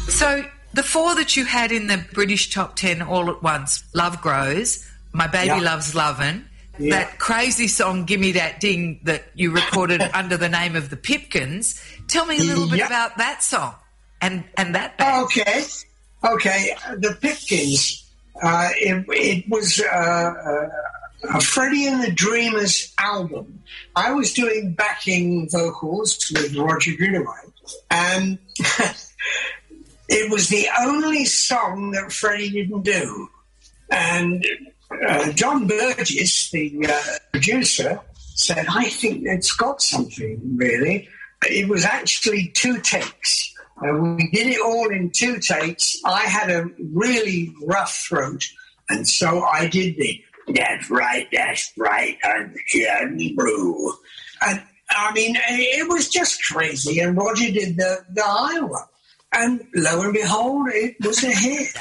So the four that you had in the British top 10 all at once, Love Grows, My Baby Loves Lovin', that crazy song, Gimme That Ding, that you recorded under the name of the Pipkins. Tell me a little bit about that song and that band. Okay. The Pipkins, it was a Freddie and the Dreamers album. I was doing backing vocals with Roger Greenaway, and it was the only song that Freddie didn't do. And John Burgess, the producer, said, I think it's got something, really. It was actually 2 takes. We did it all in 2 takes. I had a really rough throat, and so I did the That's Right, I'm Johnny Blue. And, I mean, it was just crazy, and Roger did the high one. And lo and behold, it was a hit.